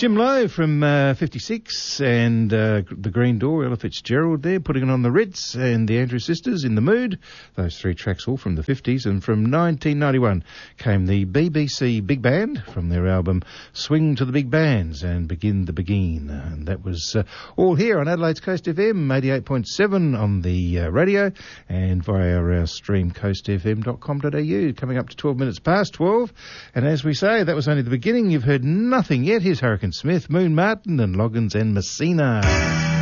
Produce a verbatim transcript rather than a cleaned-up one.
Jim Lowe from uh, fifty-six and uh, the Green Door, Ella Fitzgerald there, putting it on the Ritz, and the Andrews Sisters, In the Mood. Those three tracks all from the fifties. And from nineteen ninety-one came the B B C Big Band from their album Swing to the Big Bands and Begin the Begin. And that was uh, all here on Adelaide's Coast F M, eighty-eight point seven on the uh, radio and via our stream coast f m dot com dot a u. Coming up to twelve minutes past twelve. And as we say, that was only the beginning. You've heard nothing yet. Here's Hurricane Smith, Moon Martin and Loggins and Messina.